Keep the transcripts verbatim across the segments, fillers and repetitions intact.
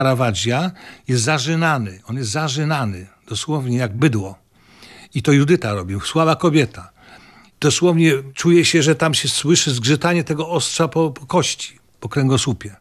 Caravaggia jest zażynany. On jest zażynany, dosłownie jak bydło. I to Judyta robi, słaba kobieta. Dosłownie czuje się, że tam się słyszy zgrzytanie tego ostrza po, po kości, po kręgosłupie.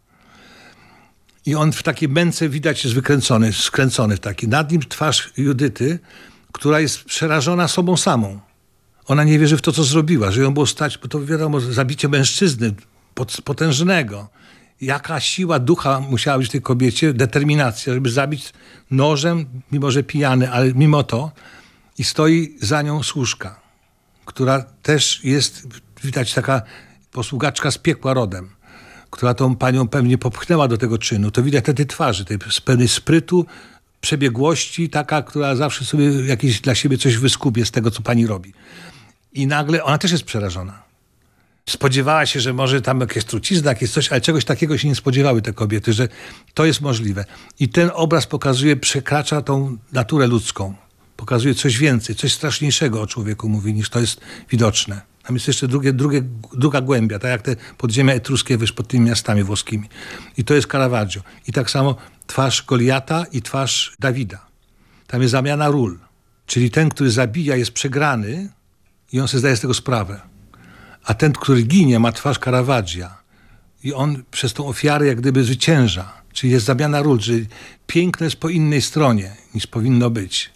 I on w takiej męce widać jest wykręcony, skręcony w taki. Nad nim twarz Judyty, która jest przerażona sobą samą. Ona nie wierzy w to, co zrobiła, że ją było stać, bo to wiadomo, zabicie mężczyzny potężnego. Jaka siła ducha musiała być w tej kobiecie, determinacja, żeby zabić nożem, mimo że pijany, ale mimo to. I stoi za nią służka, która też jest, widać, taka posługaczka z piekła rodem, która tą panią pewnie popchnęła do tego czynu. To widać te, te twarzy, tej pełnej sprytu, przebiegłości, taka, która zawsze sobie jakieś dla siebie coś wyskubie z tego, co pani robi. I nagle ona też jest przerażona. Spodziewała się, że może tam jakieś trucizna, jakieś coś, ale czegoś takiego się nie spodziewały te kobiety, że to jest możliwe. I ten obraz pokazuje, przekracza tą naturę ludzką. Pokazuje coś więcej, coś straszniejszego o człowieku mówi, niż to jest widoczne. Tam jest jeszcze drugie, drugie, druga głębia, tak jak te podziemia etruskie wiesz, pod tymi miastami włoskimi. I to jest Caravaggio. I tak samo twarz Goliata i twarz Dawida. Tam jest zamiana ról. Czyli ten, który zabija, jest przegrany i on sobie zdaje z tego sprawę. A ten, który ginie, ma twarz Caravaggia. I on przez tą ofiarę jak gdyby zwycięża. Czyli jest zamiana ról, czyli piękno jest po innej stronie, niż powinno być.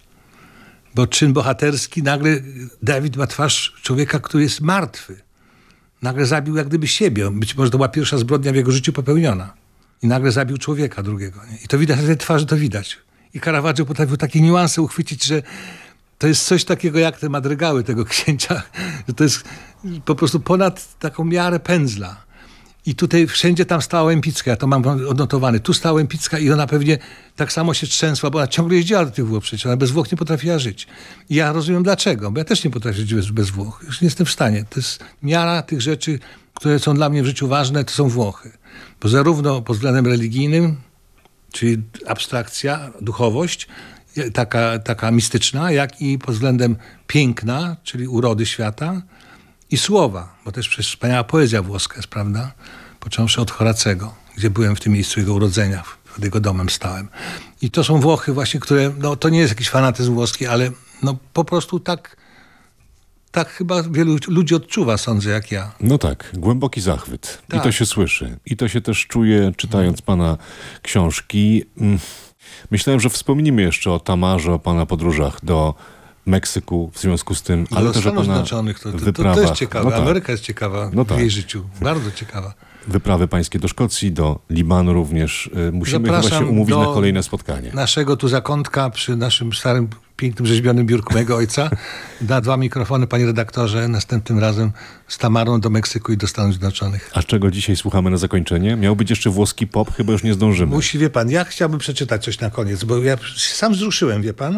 Bo czyn bohaterski, nagle Dawid ma twarz człowieka, który jest martwy. Nagle zabił jak gdyby siebie. Być może to była pierwsza zbrodnia w jego życiu popełniona. I nagle zabił człowieka drugiego. Nie? I to widać, na tej twarzy to widać. I Caravaggio potrafił takie niuanse uchwycić, że to jest coś takiego jak te madrygały tego księcia, że to jest po prostu ponad taką miarę pędzla. I tutaj wszędzie tam stała Łępicka, ja to mam odnotowane. Tu stała Łępicka i ona pewnie tak samo się trzęsła, bo ona ciągle jeździła do tych Włoch przecież, ona bez Włoch nie potrafiła żyć. I ja rozumiem dlaczego, bo ja też nie potrafię żyć bez, bez Włoch. Już nie jestem w stanie. To jest miara tych rzeczy, które są dla mnie w życiu ważne, to są Włochy. Bo zarówno pod względem religijnym, czyli abstrakcja, duchowość, taka, taka mistyczna, jak i pod względem piękna, czyli urody świata, i słowa, bo też przecież wspaniała poezja włoska jest, prawda? Począwszy od Horacego, gdzie byłem w tym miejscu jego urodzenia, pod jego domem stałem. I to są Włochy właśnie, które, no to nie jest jakiś fanatyzm włoski, ale no po prostu tak, tak chyba wielu ludzi odczuwa, sądzę, jak ja. No tak, głęboki zachwyt. Tak. I to się słyszy. I to się też czuje, czytając pana książki. Myślałem, że wspomnimy jeszcze o Tamarze, o pana podróżach do Meksyku w związku z tym, ale też o pana Zjednoczonych, to, to, wyprawach. to jest ciekawe. No tak. Ameryka jest ciekawa No w tak. jej życiu. Bardzo ciekawa. Wyprawy pańskie do Szkocji, do Libanu również. Musimy Zapraszam chyba się umówić do na kolejne spotkanie. Naszego tu zakątka przy naszym starym, pięknym, rzeźbionym biurku mojego ojca. Na dwa mikrofony, panie redaktorze, następnym razem z Tamarą do Meksyku i do Stanów Zjednoczonych. A czego dzisiaj słuchamy na zakończenie? Miał być jeszcze włoski pop, chyba już nie zdążymy. Musi, wie pan, ja chciałbym przeczytać coś na koniec, bo ja sam wzruszyłem, wie pan.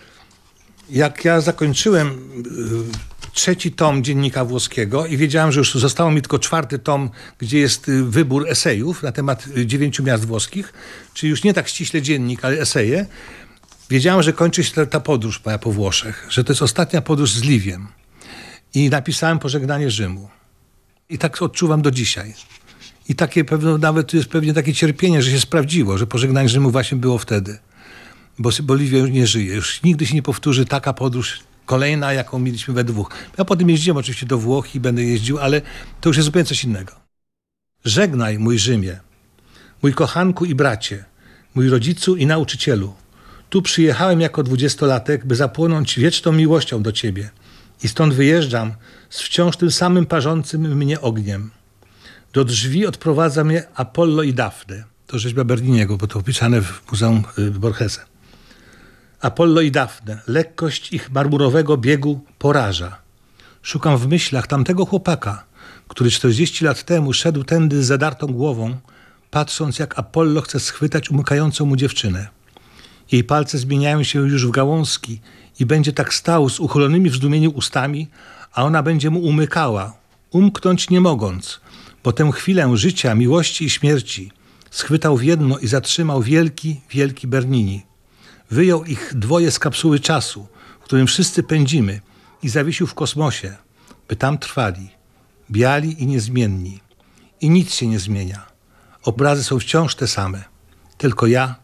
Jak ja zakończyłem y, trzeci tom Dziennika Włoskiego i wiedziałem, że już zostało mi tylko czwarty tom, gdzie jest y, wybór esejów na temat y, dziewięciu miast włoskich, czyli już nie tak ściśle dziennik, ale eseje, wiedziałem, że kończy się ta, ta podróż moja po Włoszech, że to jest ostatnia podróż z Liwiem. I napisałem Pożegnanie Rzymu. I tak odczuwam do dzisiaj. I takie pewno, nawet tu jest pewnie takie cierpienie, że się sprawdziło, że Pożegnanie Rzymu właśnie było wtedy. Bo Boliwia już nie żyje. Już nigdy się nie powtórzy taka podróż kolejna, jaką mieliśmy we dwóch. Ja potem jeździłem oczywiście do Włoch i będę jeździł, ale to już jest zupełnie coś innego. Żegnaj, mój Rzymie, mój kochanku i bracie, mój rodzicu i nauczycielu. Tu przyjechałem jako dwudziestolatek, by zapłonąć wieczną miłością do ciebie. I stąd wyjeżdżam z wciąż tym samym parzącym mnie ogniem. Do drzwi odprowadza mnie Apollo i Dafne. To rzeźba Berniniego, bo to opisane w Muzeum Borgese. Apollo i Dafne, lekkość ich marmurowego biegu poraża. Szukam w myślach tamtego chłopaka, który czterdzieści lat temu szedł tędy z zadartą głową, patrząc jak Apollo chce schwytać umykającą mu dziewczynę. Jej palce zmieniają się już w gałązki i będzie tak stał z uchylonymi w zdumieniu ustami, a ona będzie mu umykała, umknąć nie mogąc, bo tę chwilę życia, miłości i śmierci schwytał w jedno i zatrzymał wielki, wielki Bernini. Wyjął ich dwoje z kapsuły czasu, w którym wszyscy pędzimy, i zawiesił w kosmosie, by tam trwali, biali i niezmienni. I nic się nie zmienia. Obrazy są wciąż te same. tylko ja